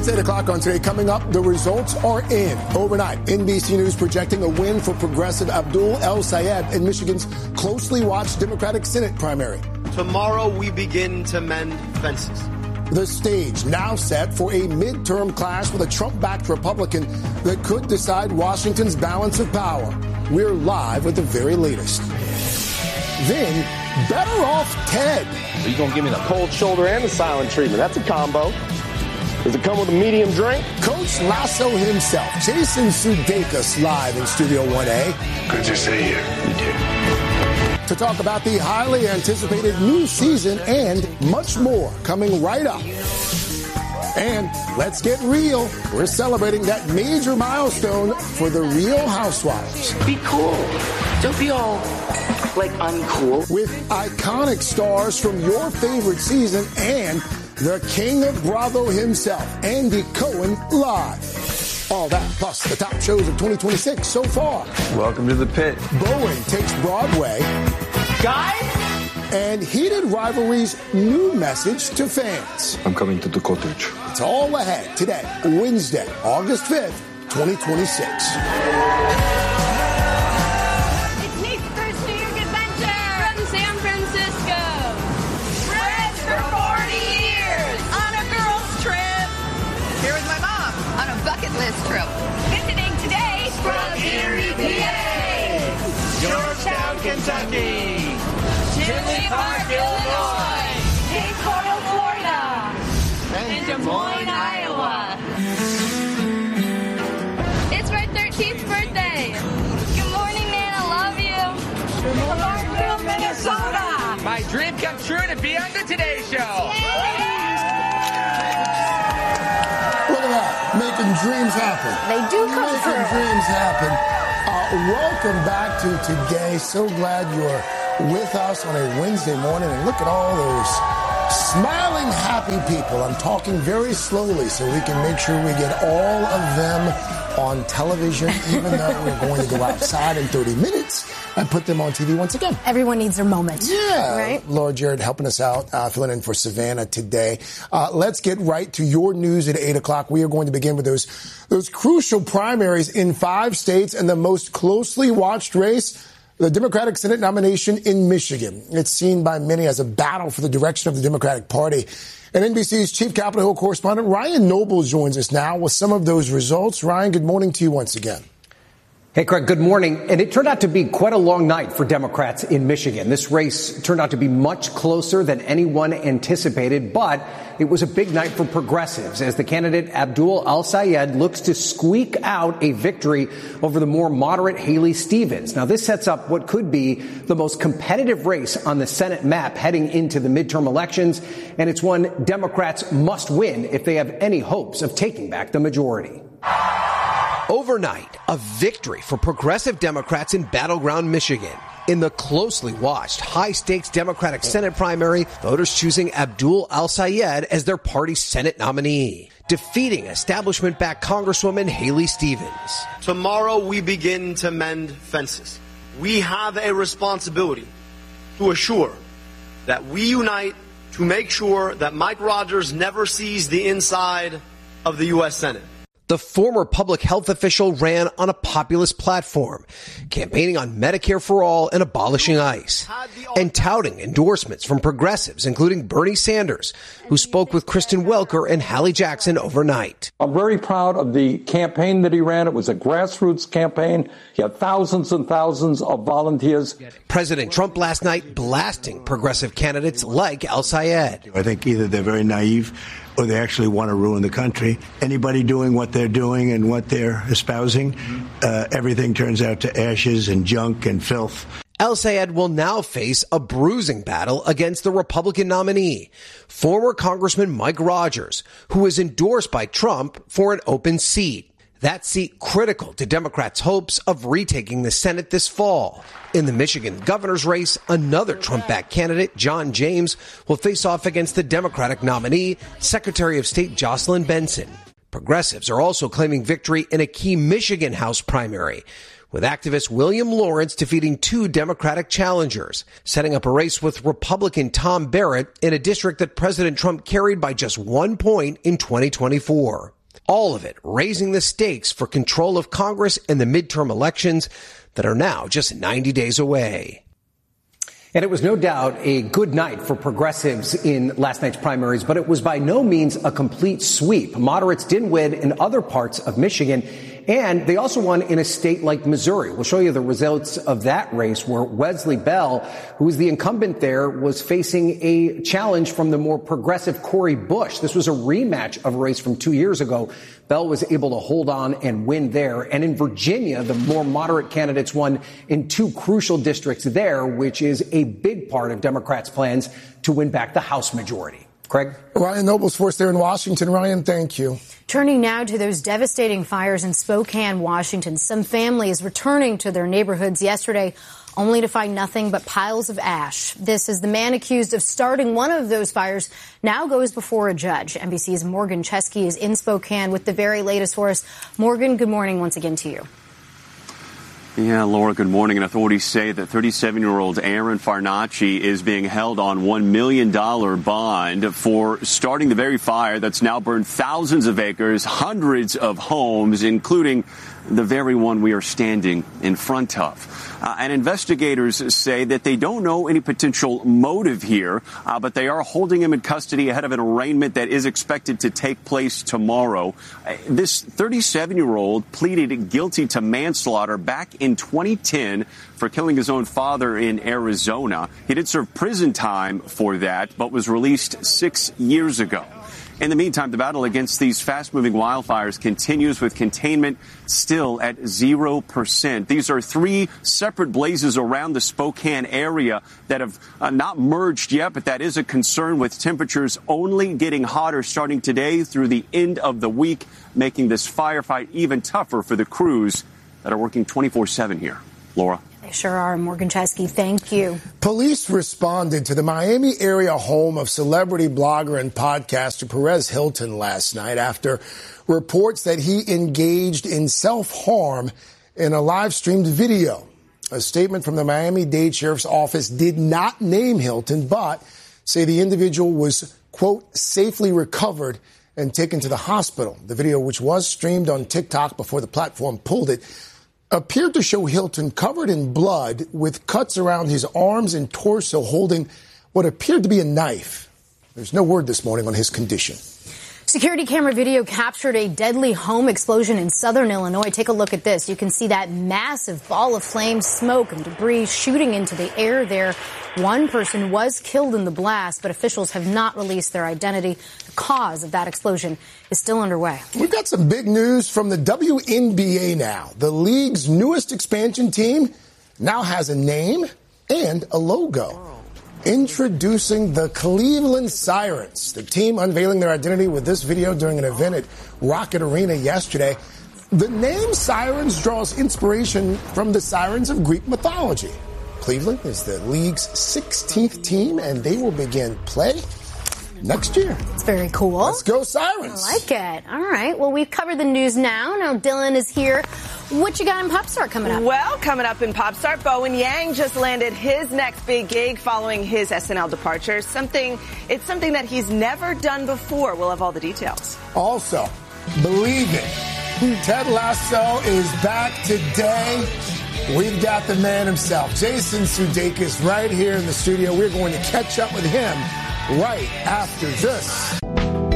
It's 8 o'clock on Today. Coming up, the results are in. Overnight, NBC News projecting a win for progressive Abdul El-Sayed in Michigan's closely watched Democratic Senate primary. Tomorrow, we begin to mend fences. The stage now set for a midterm clash with a Trump-backed Republican that could decide Washington's balance of power. We're live with the very latest. Then, better off Ted. Are you going to give me the cold shoulder and the silent treatment? That's a combo. Does it come with a medium drink? Coach Lasso himself, Jason Sudeikis, live in Studio 1A. Good to see you. You too. To talk about the highly anticipated new season and much more coming right up. And let's get real. We're celebrating that major milestone for the Real Housewives. Be cool. Don't be all, like, uncool. With iconic stars from your favorite season and the king of Bravo himself, Andy Cohen, live. All that plus the top shows of 2026 so far. Welcome to the pit. Boeing takes Broadway. Guys? And heated rivalry's new message to fans. I'm coming to the cottage. It's all ahead today, Wednesday, August 5th, 2026. List trip. Visiting today from Erie, PA, Georgetown, Kentucky, Tinley Park, Illinois, Cape Coral, Florida, and Des Moines, Iowa. It's my 13th birthday. Good morning, man. I love you. Good morning, Markville, Minnesota. My dream come true to be on the Today Show. Look at that. Making dreams happen. They do come true. Making dreams happen. Welcome back to Today. So glad you're with us on a Wednesday morning. And look at all those smiling, happy people. I'm talking very slowly so we can make sure we get all of them on television, even though we're going to go outside in 30 minutes and put them on TV once again. Everyone needs their moment. Yeah. Right? Laura Jarrett helping us out, filling in for Savannah today. Let's get right to your news at 8 o'clock. We are going to begin with those crucial primaries in 5 states and the most closely watched race, the Democratic Senate nomination in Michigan. It's seen by many as a battle for the direction of the Democratic Party. And NBC's chief Capitol Hill correspondent Ryan Noble joins us now with some of those results. Ryan, good morning to you once again. Hey, Craig, good morning. And it turned out to be quite a long night for Democrats in Michigan. This race turned out to be much closer than anyone anticipated, but it was a big night for progressives as the candidate Abdul El-Sayed looks to squeak out a victory over the more moderate Haley Stevens. Now, this sets up what could be the most competitive race on the Senate map heading into the midterm elections, and it's one Democrats must win if they have any hopes of taking back the majority. Overnight, a victory for progressive Democrats in battleground Michigan. In the closely watched, high-stakes Democratic Senate primary, voters choosing Abdul El-Sayed as their party's Senate nominee, defeating establishment-backed Congresswoman Haley Stevens. Tomorrow, we begin to mend fences. We have a responsibility to assure that we unite to make sure that Mike Rogers never sees the inside of the U.S. Senate. The former public health official ran on a populist platform, campaigning on Medicare for all and abolishing ICE, and touting endorsements from progressives, including Bernie Sanders, who spoke with Kristen Welker and Hallie Jackson overnight. I'm very proud of the campaign that he ran. It was a grassroots campaign. He had thousands and thousands of volunteers. President Trump last night blasting progressive candidates like El-Sayed. I think either they're very naive or they actually want to ruin the country. Anybody doing what they're doing and what they're espousing, everything turns out to ashes and junk and filth. El-Sayed will now face a bruising battle against the Republican nominee, former Congressman Mike Rogers, who was endorsed by Trump for an open seat. That seat critical to Democrats' hopes of retaking the Senate this fall. In the Michigan governor's race, another Trump-backed candidate, John James, will face off against the Democratic nominee, Secretary of State Jocelyn Benson. Progressives are also claiming victory in a key Michigan House primary, with activist William Lawrence defeating 2 Democratic challengers, setting up a race with Republican Tom Barrett in a district that President Trump carried by just 1 point in 2024. All of it raising the stakes for control of Congress in the midterm elections that are now just 90 days away. And it was no doubt a good night for progressives in last night's primaries, but it was by no means a complete sweep. Moderates did win in other parts of Michigan, and they also won in a state like Missouri. We'll show you the results of that race where Wesley Bell, who is the incumbent there, was facing a challenge from the more progressive Cori Bush. This was a rematch of a race from 2 years ago. Bell was able to hold on and win there. And in Virginia, the more moderate candidates won in two crucial districts there, which is a big part of Democrats' plans to win back the House majority. Craig? Ryan Nobles for us there in Washington. Ryan, thank you. Turning now to those devastating fires in Spokane, Washington. Some families returning to their neighborhoods yesterday only to find nothing but piles of ash. This is the man accused of starting one of those fires now goes before a judge. NBC's Morgan Chesky is in Spokane with the very latest for us. Morgan, good morning once again to you. Yeah, Laura, good morning. And authorities say that 37-year-old Aaron Farnacci is being held on $1 million bond for starting the very fire that's now burned thousands of acres, hundreds of homes, including the very one we are standing in front of. And investigators say that they don't know any potential motive here, but they are holding him in custody ahead of an arraignment that is expected to take place tomorrow. This 37-year-old pleaded guilty to manslaughter back in 2010 for killing his own father in Arizona. He did serve prison time for that, but was released 6 years ago. In the meantime, the battle against these fast-moving wildfires continues with containment still at 0%. These are three separate blazes around the Spokane area that have not merged yet, but that is a concern with temperatures only getting hotter starting today through the end of the week, making this firefight even tougher for the crews that are working 24/7 here. Laura? They sure are. Morgan Chesky, thank you. Police responded to the Miami area home of celebrity blogger and podcaster Perez Hilton last night after reports that he engaged in self-harm in a live-streamed video. A statement from the Miami-Dade Sheriff's Office did not name Hilton, but say the individual was, quote, safely recovered and taken to the hospital. The video, which was streamed on TikTok before the platform pulled it, appeared to show Hilton covered in blood with cuts around his arms and torso holding what appered to be a knife. There's no word this morning on his condition. Security camera video captured a deadly home explosion in southern Illinois. Take a look at this. You can see that massive ball of flame, smoke, and debris shooting into the air there. One person was killed in the blast, but officials have not released their identity. The cause of that explosion is still underway. We've got some big news from the WNBA now. The league's newest expansion team now has a name and a logo. Introducing the Cleveland Sirens, the team unveiling their identity with this video during an event at Rocket Arena yesterday. The name Sirens draws inspiration from the sirens of Greek mythology. Cleveland is the league's 16th team, and they will begin play next year. It's very cool. Let's go Sirens. I like it. All right. Well, we've covered the news now. Now Dylan is here. What you got in Pop Start coming up? Well, coming up in Pop Start, Bowen Yang just landed his next big gig following his SNL departure. It's something that he's never done before. We'll have all the details. Also, believe it, Ted Lasso is back today. We've got the man himself, Jason Sudeikis, right here in the studio. We're going to catch up with him right after this.